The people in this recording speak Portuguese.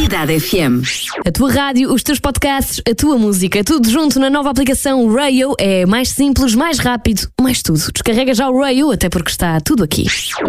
Cidade FM. A tua rádio, os teus podcasts, a tua música, tudo junto na nova aplicação Rayo. É mais simples, mais rápido, mais tudo. Descarrega já o Rayo, até porque está tudo aqui.